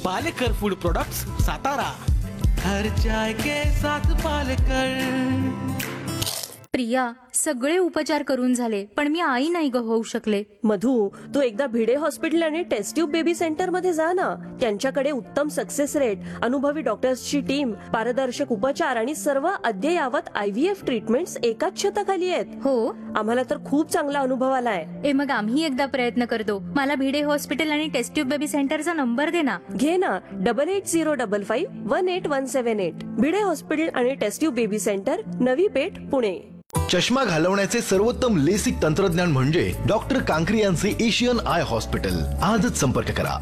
Palekar food products, Satara. हर चाय के साथ पालेकर। प्रिया, सगळे उपचार करून झाले पण मी आई नाही होऊ शकले. मधु, तू एकदा भिडे हॉस्पिटल आणि टेस्ट ट्यूब बेबी सेंटर मध्ये जा ना. त्यांच्याकडे उत्तम सक्सेस रेट, अनुभवी डॉक्टर्सची टीम, पारदर्शक उपचार आणि सर्व अद्ययावत IVF ट्रीटमेंट्स एकाच छताखाली आहेत. हो, आम्हाला तर खूप चांगला अनुभव आलाय. मग आम्ही एकदा प्रयत्न करतो. मला भिडे हॉस्पिटल आणि टेस्ट ट्यूब बेबी सेंटरचा नंबर दे ना. घे ना, 8805518178. भिडे हॉस्पिटल आणि taste tube baby centre, Navi Peth, Pune. चष्मा घालवण्याचे सर्वोत्तम लेसिक तंत्रज्ञान म्हणजे डॉक्टर कांकरी यांचे एशियन आय हॉस्पिटल. आजच संपर्क करा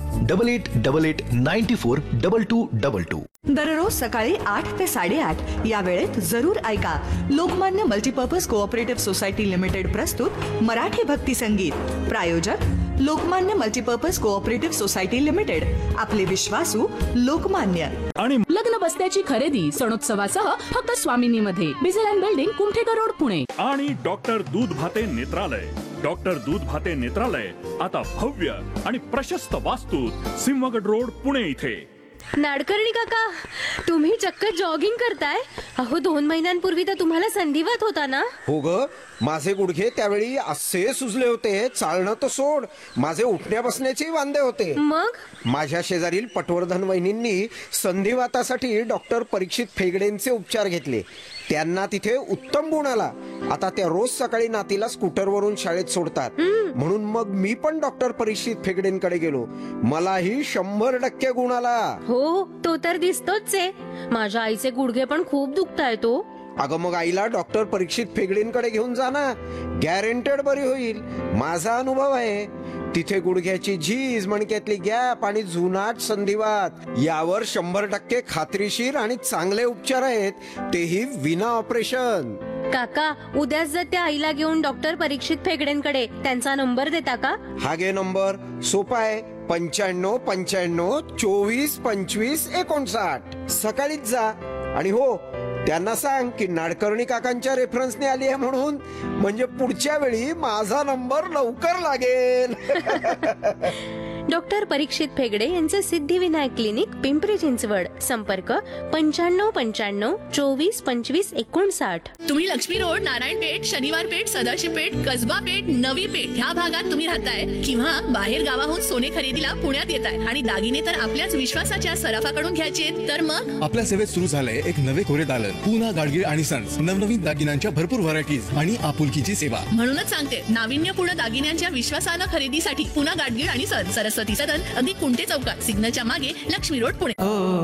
8888942222. दररोज सकाळी 8 ते 8:30 या वेळेत जरूर ऐका Lokmanya multipurpose cooperative society limited प्रस्तुत मराठी भक्ती संगीत. प्रायोजक Lokmanya multipurpose cooperative society limited. आपले विश्वासू लोकमान्य. आणि लग्न बसण्याची खरेदी सणोत्सवासह फक्त स्वामिनीमध्ये. बिझल बिल्डिंग, कुमठेकर रोड, पुणे. आणि डॉक्टर दूध भाते नेत्रालय. डॉक्टर दूध भाते नेत्रालय आता भव्य आणि प्रशस्त वास्तूत, सिंहगड रोड, पुणे इथे. नाडकर्णी काका, तुम्ही चक्क जॉगिंग करताय? अहो, 2 महिन्यांपूर्वी तर तुम्हाला संधिवात होता ना? हो ग, माझे गुडघे त्यावेळी असे सुजले होते, चालणं तर सोड, माझे उठण्या बसण्याचे वांदे होते. मग माझ्या शेजारील पटवर्धन वहिनींनी संधिवातासाठी डॉक्टर परीक्षित फेगडेंचे उपचार घेतले. त्यांना तिथे उत्तम गुण आला. आता त्या रोज सकाळी नातीला स्कूटरवरून शाळेत सोडतात. म्हणून मग मी पण डॉक्टर परीक्षित फेगडेंकडे गेलो. मलाही 100% गुण आला. हो, तो तर दिसतोच आहे. माझ्या आईचे गुडघे पण खूप दुखतायत हो. अगं, मग आईला डॉक्टर परीक्षित फेगडेंकडे घेऊन जा ना, गॅरंटेड बरी होईल. माझा अनुभव आहे. तिथे गुडघ्याची झीज, मणक्यातली गॅप आणि जुनाट संधिवात यावर 100% खात्रीशीर आणि चांगले उपचार आहेत, तेही विना ऑपरेशन. काका, उद्याच जर त्या आईला घेऊन डॉक्टर परीक्षित फेगडेंकडे. त्यांचा नंबर देता का? हा घे नंबर, सोपा आहे. 9595242559. सकाळीच जा. आणि हो, त्यांना सांग की नाडकर्णी काकांच्या रेफरन्सने आली आहे म्हणून, म्हणजे पुढच्या वेळी माझा नंबर लवकर लागेल. डॉक्टर परीक्षित फेगडे यांचे सिद्धिविनायक क्लिनिक, पिंपरी चिंचवड. संपर्क 9595242559. तुम्ही लक्ष्मी रोड, नारायणपेठ, शनिवार पेठ, सदाशिव पेठ, कसबा पेठ, नवी पेठ ह्या भागात तुम्ही राहताय किंवा बाहेर गावाहून सोने खरेदीला पुण्यात येताय आणि दागिने तर आपल्याच विश्वासाच्या सराफाकडून घ्यायचे, तर मग आपल्या सेवेत सुरू झालंय एक नवे कोरे दालन, पूना गाडगीळ आणि सन्स. नवनवीन दागिन्यांच्या भरपूर व्हरायटीज आणि आपुलकीची सेवा. म्हणूनच सांगते, नाविन्यपूर्ण दागिन्यांच्या विश्वासानं खरेदीसाठी पूना गाडगीळ आणि सन्स, सरस्वती सदन, अगदी कुंटे चौकात, सिग्नलच्या मागे, लक्ष्मी रोड, पुणे.